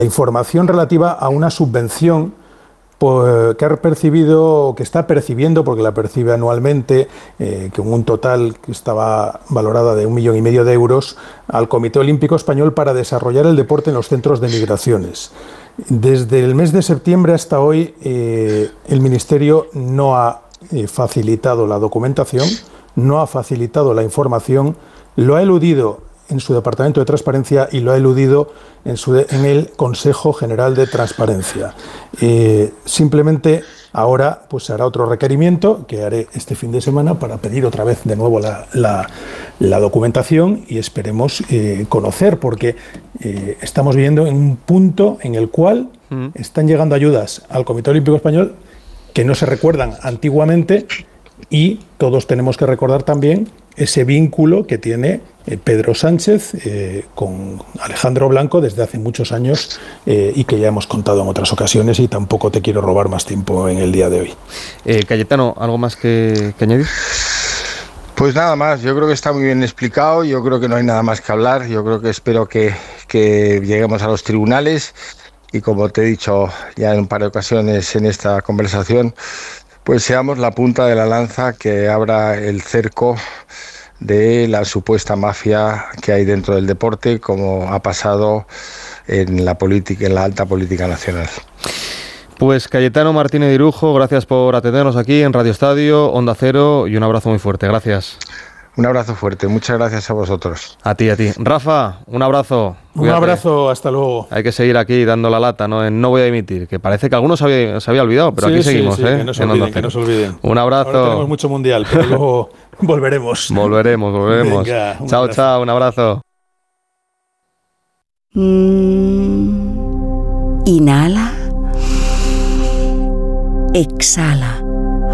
información relativa a una subvención que ha percibido, que está percibiendo, porque la percibe anualmente, con un total que estaba valorada de 1,5 millones de euros, al Comité Olímpico Español para desarrollar el deporte en los centros de migraciones. Desde el mes de septiembre hasta hoy, el Ministerio no ha facilitado la documentación, no ha facilitado la información, lo ha eludido en su Departamento de Transparencia y lo ha eludido en el Consejo General de Transparencia. Simplemente ahora pues se hará otro requerimiento que haré este fin de semana para pedir otra vez de nuevo la documentación y esperemos conocer, porque estamos viviendo en un punto en el cual están llegando ayudas al Comité Olímpico Español que no se recuerdan antiguamente, y todos tenemos que recordar también ese vínculo que tiene Pedro Sánchez con Alejandro Blanco desde hace muchos años, y que ya hemos contado en otras ocasiones, y tampoco te quiero robar más tiempo en el día de hoy. Cayetano, ¿algo más que añadir? Pues nada más, yo creo que está muy bien explicado, yo creo que no hay nada más que hablar, yo creo que espero que lleguemos a los tribunales y, como te he dicho ya en un par de ocasiones en esta conversación, pues seamos la punta de la lanza que abra el cerco de la supuesta mafia que hay dentro del deporte, como ha pasado en la política, en la alta política nacional. Pues Cayetano Martínez Dirujo, gracias por atendernos aquí en Radio Estadio, Onda Cero, y un abrazo muy fuerte. Gracias. Un abrazo fuerte, muchas gracias a vosotros. A ti. Rafa, un abrazo. Cuídate. Un abrazo, hasta luego. Hay que seguir aquí dando la lata, ¿no? En No voy a dimitir, que parece que algunos se había olvidado, pero sí, aquí seguimos, sí, que no se olviden. Un abrazo. Ahora tenemos mucho mundial, pero luego volveremos. Volveremos. Venga, chao, un abrazo. Inhala. Exhala.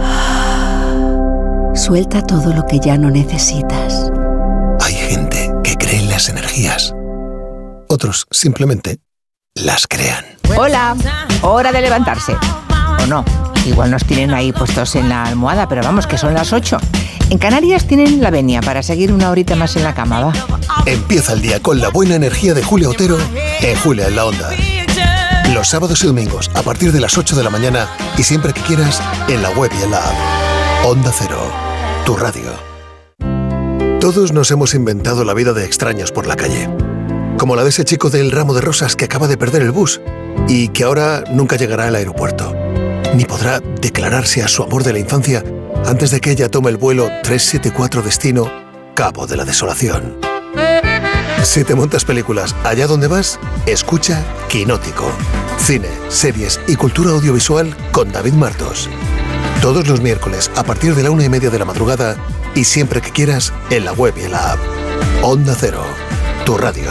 Suelta todo lo que ya no necesitas. Hay gente que cree en las energías. Otros simplemente las crean. Hola, hora de levantarse. ¿O no? Igual nos tienen ahí puestos en la almohada, pero vamos, que son las 8. En Canarias tienen la venia para seguir una horita más en la cama, ¿va? Empieza el día con la buena energía de Julia Otero en Julia en la Onda. Los sábados y domingos a partir de las 8 de la mañana y siempre que quieras en la web y en la app. Onda Cero, tu radio. Todos nos hemos inventado la vida de extraños por la calle. Como la de ese chico del ramo de rosas que acaba de perder el bus y que ahora nunca llegará al aeropuerto, ni podrá declararse a su amor de la infancia antes de que ella tome el vuelo 374 destino Cabo de la Desolación. Si te montas películas allá donde vas, escucha Quinótico. Cine, series y cultura audiovisual con David Martos. Todos los miércoles a partir de la 1:30 de la madrugada y siempre que quieras en la web y en la app. Onda Cero, tu radio.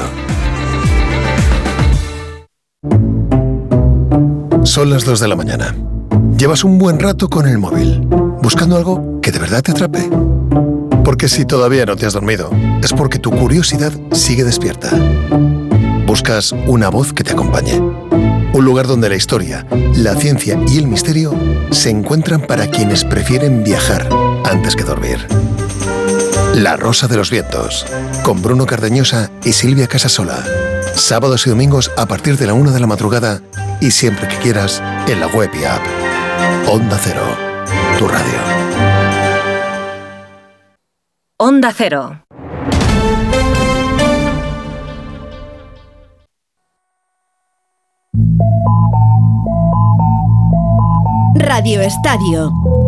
Son las 2 de la mañana. Llevas un buen rato con el móvil, buscando algo que de verdad te atrape. Porque si todavía no te has dormido, es porque tu curiosidad sigue despierta. Buscas una voz que te acompañe. Un lugar donde la historia, la ciencia y el misterio se encuentran para quienes prefieren viajar antes que dormir. La Rosa de los Vientos, con Bruno Cardeñosa y Silvia Casasola. Sábados y domingos a partir de la 1 de la madrugada y siempre que quieras en la web y app. Onda Cero, tu radio. Onda Cero. Radio Estadio.